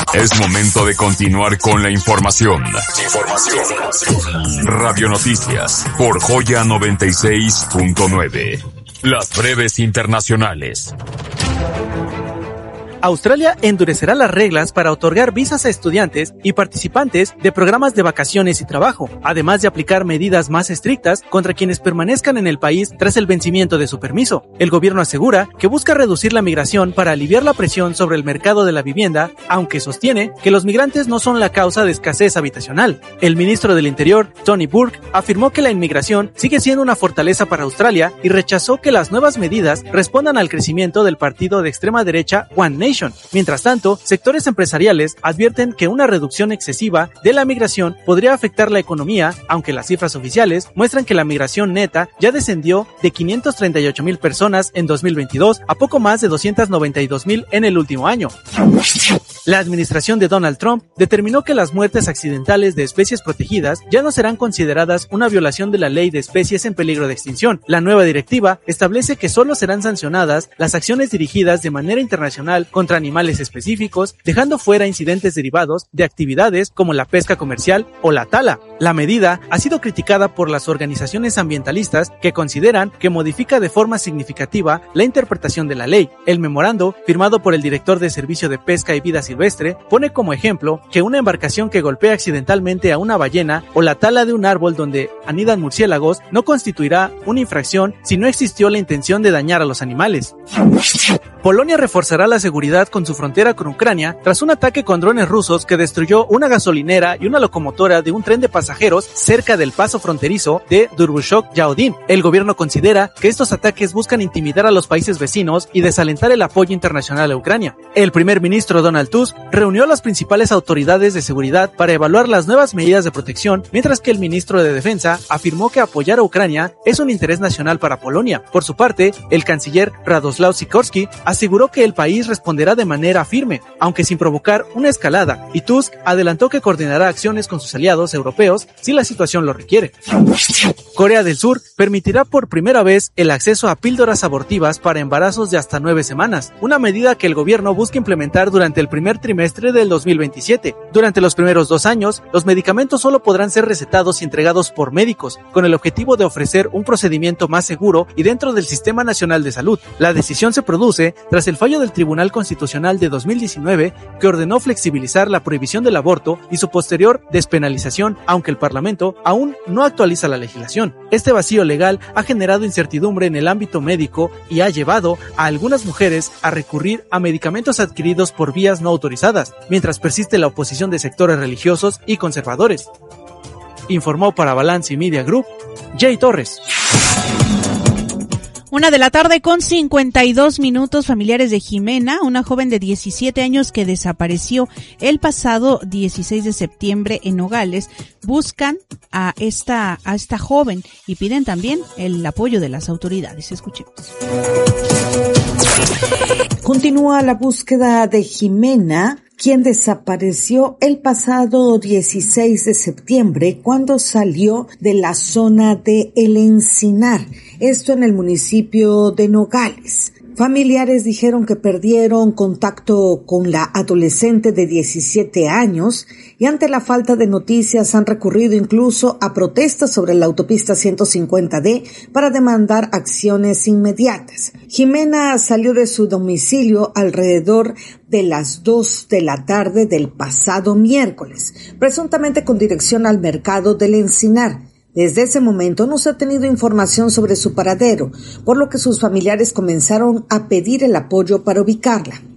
Es momento de continuar con la información. Radio Noticias por Joya 96.9. Las breves internacionales. Australia endurecerá las reglas para otorgar visas a estudiantes y participantes de programas de vacaciones y trabajo, además de aplicar medidas más estrictas contra quienes permanezcan en el país tras el vencimiento de su permiso. El gobierno asegura que busca reducir la migración para aliviar la presión sobre el mercado de la vivienda, aunque sostiene que los migrantes no son la causa de escasez habitacional. El ministro del Interior, Tony Burke, afirmó que la inmigración sigue siendo una fortaleza para Australia y rechazó que las nuevas medidas respondan al crecimiento del partido de extrema derecha One Nation. Mientras tanto, sectores empresariales advierten que una reducción excesiva de la migración podría afectar la economía, aunque las cifras oficiales muestran que la migración neta ya descendió de 538,000 personas en 2022 a poco más de 292,000 en el último año. La administración de Donald Trump determinó que las muertes accidentales de especies protegidas ya no serán consideradas una violación de la ley de especies en peligro de extinción. La nueva directiva establece que solo serán sancionadas las acciones dirigidas de manera internacional contra animales específicos, dejando fuera incidentes derivados de actividades como la pesca comercial o la tala. La medida ha sido criticada por las organizaciones ambientalistas que consideran que modifica de forma significativa la interpretación de la ley. El memorando, firmado por el director de Servicio de Pesca y Vida Silvestre, pone como ejemplo que una embarcación que golpea accidentalmente a una ballena o la tala de un árbol donde anidan murciélagos no constituirá una infracción si no existió la intención de dañar a los animales. Polonia reforzará la seguridad con su frontera con Ucrania tras un ataque con drones rusos que destruyó una gasolinera y una locomotora de un tren de pasajeros cerca del paso fronterizo de Durbushok-Yaodin. El gobierno considera que estos ataques buscan intimidar a los países vecinos y desalentar el apoyo internacional a Ucrania. El primer ministro Donald Tusk reunió a las principales autoridades de seguridad para evaluar las nuevas medidas de protección, mientras que el ministro de Defensa afirmó que apoyar a Ucrania es un interés nacional para Polonia. Por su parte, el canciller Radoslaw Sikorski aseguró que el país responderá de manera firme, aunque sin provocar una escalada, y Tusk adelantó que coordinará acciones con sus aliados europeos si la situación lo requiere. Corea del Sur permitirá por primera vez el acceso a píldoras abortivas para embarazos de hasta 9 semanas, una medida que el gobierno busca implementar durante el primer trimestre del 2027. Durante los primeros 2 años, los medicamentos solo podrán ser recetados y entregados por médicos, con el objetivo de ofrecer un procedimiento más seguro y dentro del Sistema Nacional de Salud. La decisión se produce tras el fallo del Tribunal Constitucional de 2019 que ordenó flexibilizar la prohibición del aborto y su posterior despenalización, aunque el Parlamento aún no actualiza la legislación. Este vacío legal ha generado incertidumbre en el ámbito médico y ha llevado a algunas mujeres a recurrir a medicamentos adquiridos por vías no autorizadas, mientras persiste la oposición de sectores religiosos y conservadores. Informó para Balance Media Group, Jay Torres. 1:52 p.m. Familiares de Jimena, una joven de 17 años que desapareció el pasado 16 de septiembre en Nogales, buscan a esta joven y piden también el apoyo de las autoridades. Escuchemos. Continúa la búsqueda de Jimena, quien desapareció el pasado 16 de septiembre cuando salió de la zona de El Encinar, esto en el municipio de Nogales. Familiares dijeron que perdieron contacto con la adolescente de 17 años y ante la falta de noticias han recurrido incluso a protestas sobre la autopista 150D para demandar acciones inmediatas. Jimena salió de su domicilio alrededor de las 2 de la tarde del pasado miércoles, presuntamente con dirección al mercado del Encinar. Desde ese momento no se ha tenido información sobre su paradero, por lo que sus familiares comenzaron a pedir el apoyo para ubicarla.